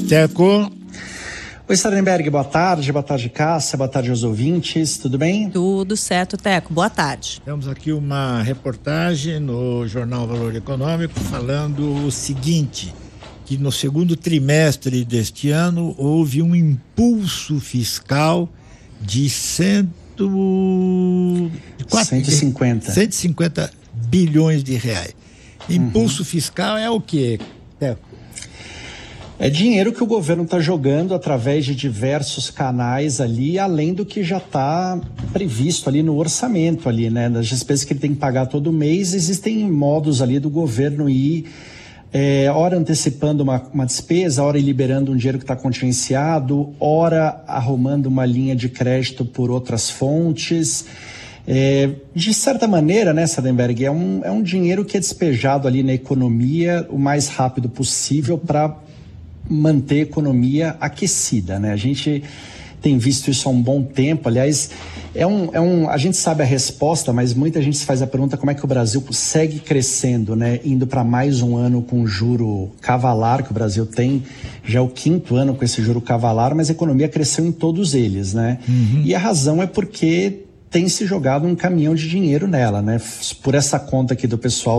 Teco. Oi, Sarenberg, boa tarde, Cássia, boa tarde aos ouvintes, tudo bem? Tudo certo, Teco, boa tarde. Temos aqui uma reportagem no Jornal Valor Econômico falando o seguinte, que no segundo trimestre deste ano houve um impulso fiscal de 150 bilhões de reais. Impulso fiscal é o quê, Teco? É dinheiro que o governo está jogando através de diversos canais ali, além do que já está previsto ali no orçamento ali, né? Das despesas que ele tem que pagar todo mês, existem modos ali do governo ir, ora antecipando uma despesa, ora liberando um dinheiro que está contingenciado, ora arrumando uma linha de crédito por outras fontes. De certa maneira, né, Sarenberg, é um dinheiro que é despejado ali na economia o mais rápido possível para manter a economia aquecida, né? A gente tem visto isso há um bom tempo, aliás, a gente sabe a resposta, mas muita gente se faz a pergunta como é que o Brasil segue crescendo, né? Indo para mais um ano com juro cavalar, que o Brasil tem, já é o 5º ano com esse juro cavalar, mas a economia cresceu em todos eles, né? E a razão é porque tem se jogado um caminhão de dinheiro nela, né? Por essa conta aqui do pessoal